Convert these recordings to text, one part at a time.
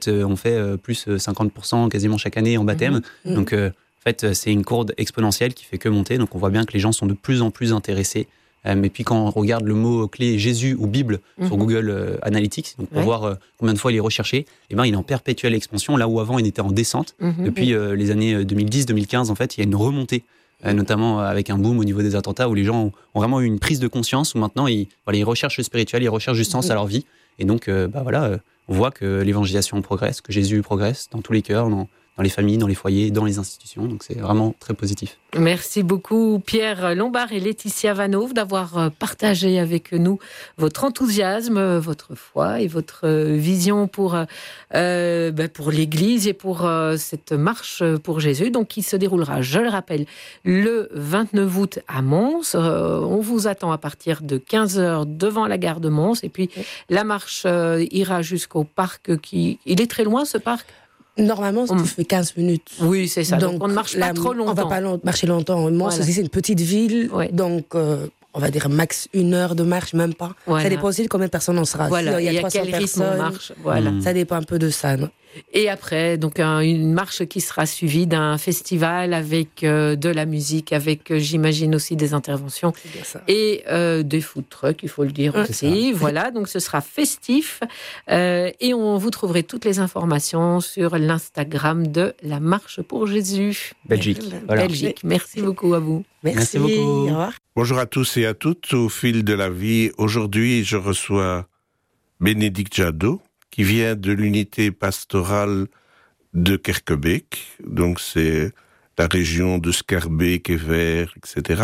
on fait plus 50% quasiment chaque année en baptême. Donc, en fait, c'est une courbe exponentielle qui fait que monter. Donc, on voit bien que les gens sont de plus en plus intéressés. Et puis, quand on regarde le mot-clé Jésus ou Bible sur Google Analytics, donc pour voir combien de fois il est recherché, il est en perpétuelle expansion, là où avant il était en descente. Depuis les années 2010-2015, en fait, il y a une remontée, notamment avec un boom au niveau des attentats, où les gens ont vraiment eu une prise de conscience, où maintenant ils recherchent le spirituel, ils recherchent du sens à leur vie. Et donc, on voit que l'évangélisation progresse, que Jésus progresse dans tous les cœurs, dans les familles, dans les foyers, dans les institutions. Donc, c'est vraiment très positif. Merci beaucoup, Pierre Lombard et Laetitia Vanhove, d'avoir partagé avec nous votre enthousiasme, votre foi et votre vision pour l'Église et pour cette marche pour Jésus, donc qui se déroulera, je le rappelle, le 29 août à Mons. On vous attend à partir de 15h devant la gare de Mons. Et puis, la marche ira jusqu'au parc il est très loin, ce parc ? Normalement, ça fait 15 minutes. Oui, c'est ça. Donc on ne marche pas trop longtemps. On ne va pas marcher longtemps. Moi, c'est une petite ville, donc on va dire max 1 heure de marche, même pas. Ça dépend aussi de combien de personnes on sera. Voilà. Il y a 300 quel rythme personnes. on marche. Voilà. Ça dépend un peu de ça. Non? Et après, donc une marche qui sera suivie d'un festival avec de la musique, avec, j'imagine aussi des interventions et des food trucks, il faut le dire aussi. Voilà, donc ce sera festif et vous trouverez toutes les informations sur l'Instagram de la Marche pour Jésus. Belgique. Voilà. Belgique. Merci beaucoup à vous. Merci beaucoup. Au revoir. Bonjour à tous et à toutes. Au fil de la vie, aujourd'hui, je reçois Bénédicte Jadot, qui vient de l'unité pastorale de Kerkebeek. Donc, c'est la région de Schaerbeek, Evere, etc.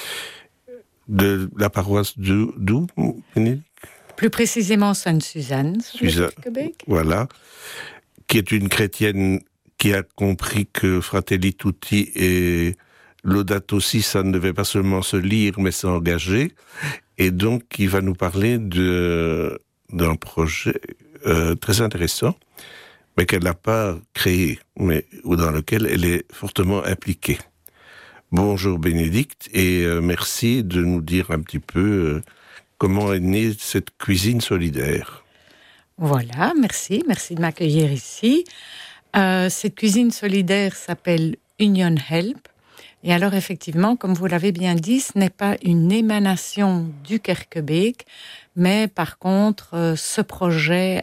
De la paroisse d'où, Bénédicte ? Plus précisément Sainte-Suzanne, sur Kerkebeek. Voilà. Qui est une chrétienne qui a compris que Fratelli Tutti et Laudato Si, ça ne devait pas seulement se lire, mais s'engager. Et donc, qui va nous parler d'un projet très intéressant, mais qu'elle n'a pas créé, ou dans lequel elle est fortement impliquée. Bonjour Bénédicte, et merci de nous dire un petit peu comment est née cette cuisine solidaire. Voilà, merci de m'accueillir ici. Cette cuisine solidaire s'appelle Union Help. Et alors, effectivement, comme vous l'avez bien dit, ce n'est pas une émanation du Kerkebeek, mais par contre, ce projet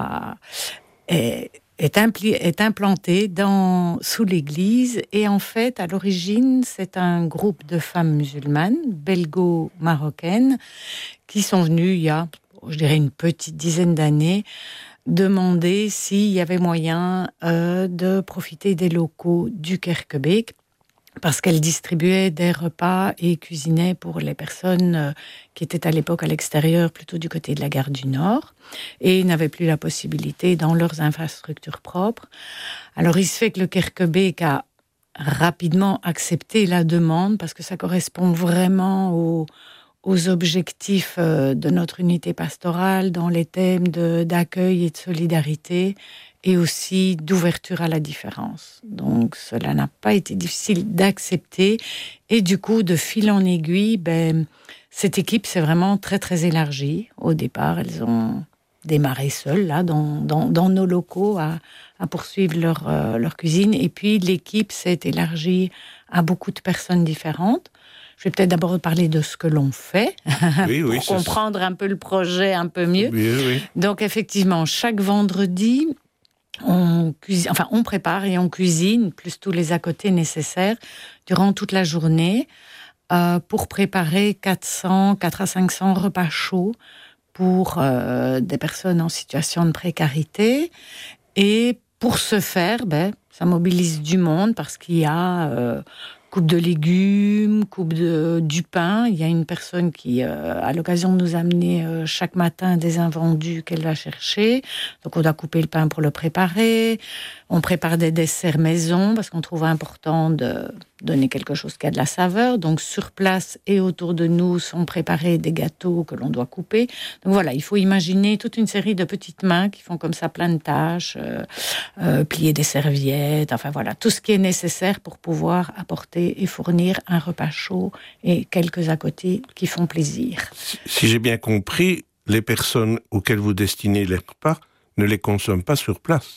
est implanté sous l'église. Et en fait, à l'origine, c'est un groupe de femmes musulmanes, belgo-marocaines, qui sont venues il y a, je dirais, une petite dizaine d'années, demander s'il y avait moyen de profiter des locaux du Kerkebeek, parce qu'elle distribuait des repas et cuisinait pour les personnes qui étaient à l'époque à l'extérieur, plutôt du côté de la gare du Nord, et n'avaient plus la possibilité dans leurs infrastructures propres. Alors il se fait que le Kerkebeek a rapidement accepté la demande, parce que ça correspond vraiment aux objectifs de notre unité pastorale, dans les thèmes d'accueil et de solidarité, et aussi d'ouverture à la différence. Donc, cela n'a pas été difficile d'accepter. Et du coup, de fil en aiguille, cette équipe s'est vraiment très, très élargie. Au départ, elles ont démarré seules, là, dans nos locaux, à poursuivre leur cuisine. Et puis, l'équipe s'est élargie à beaucoup de personnes différentes. Je vais peut-être d'abord parler de ce que l'on fait, pour comprendre un peu le projet un peu mieux. Oui. Donc, effectivement, chaque vendredi, on prépare et on cuisine, plus tous les à côté nécessaires, durant toute la journée, pour préparer 400 à 500 repas chauds pour des personnes en situation de précarité. Et pour ce faire, ça mobilise du monde, parce qu'il y a coupe de légumes, du pain. Il y a une personne qui a l'occasion de nous amener chaque matin des invendus qu'elle va chercher. Donc on doit couper le pain pour le préparer. On prépare des desserts maison, parce qu'on trouve important de donner quelque chose qui a de la saveur. Donc sur place et autour de nous sont préparés des gâteaux que l'on doit couper. Donc voilà, il faut imaginer toute une série de petites mains qui font comme ça plein de tâches, plier des serviettes, enfin voilà, tout ce qui est nécessaire pour pouvoir apporter et fournir un repas chaud et quelques à côté qui font plaisir. Si j'ai bien compris, les personnes auxquelles vous destinez les repas ne les consomment pas sur place.